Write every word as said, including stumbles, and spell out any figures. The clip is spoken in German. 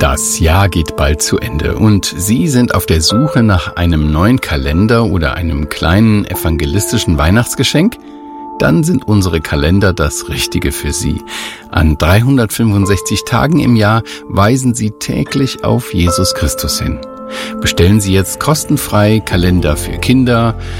Das Jahr geht bald zu Ende und Sie sind auf der Suche nach einem neuen Kalender oder einem kleinen evangelistischen Weihnachtsgeschenk? Dann sind unsere Kalender das Richtige für Sie. An dreihundertfünfundsechzig Tagen im Jahr weisen Sie täglich auf Jesus Christus hin. Bestellen Sie jetzt kostenfrei Kalender für Kinder,